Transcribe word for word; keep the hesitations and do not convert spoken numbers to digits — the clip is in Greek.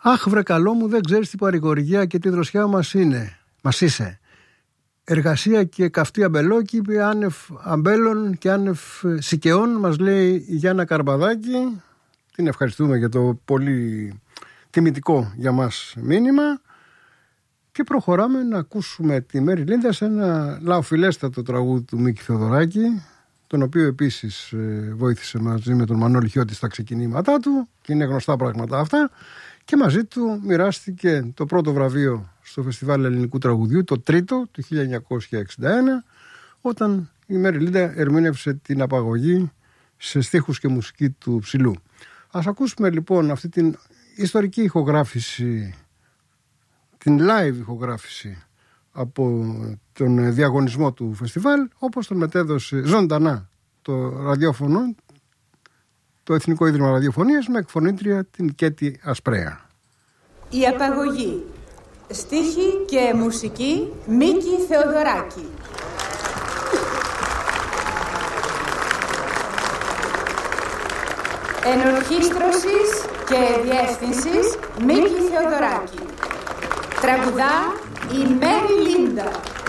Αχ, βρε καλό μου, δεν ξέρεις τι παρηγοριά και τι δροσιά μας είναι. Μας είσαι. Εργασία και καυτή αμπελόκηπη, άνευ αμπέλων και άνευ σικαιών, μας λέει η Γιάννα Καρμπαδάκη. Την ευχαριστούμε για το πολύ τιμητικό για μας μήνυμα. Και προχωράμε να ακούσουμε τη Μέρη Λίντα σε ένα λαοφιλέστατο τραγούδι του Μίκη Θεοδωράκη, τον οποίο επίσης βοήθησε μαζί με τον Μανώλη Χιώτη στα ξεκινήματά του, και είναι γνωστά πράγματα αυτά, και μαζί του μοιράστηκε το πρώτο βραβείο στο Φεστιβάλ Ελληνικού Τραγουδιού, το τρίτο του χίλια εννιακόσια εξήντα ένα, όταν η Μέρη Λίντα ερμήνευσε την Απαγωγή σε στίχους και μουσική του Ψηλού. Ας ακούσουμε λοιπόν αυτή την ιστορική ηχογράφηση, την live ηχογράφηση από τον διαγωνισμό του φεστιβάλ, όπως τον μετέδωσε ζωντανά το ραδιόφωνο, το Εθνικό Ίδρυμα Ραδιοφωνίας, με εκφωνήτρια την Κέτη Ασπρέα. Η Απαγωγή. Στίχη και μουσική Μίκη Θεοδωράκη. Ενορχήστρωσης και διεύθυνσης Μίκη Θεοδωράκη. Τραγουδά η Μέρη Λίντα.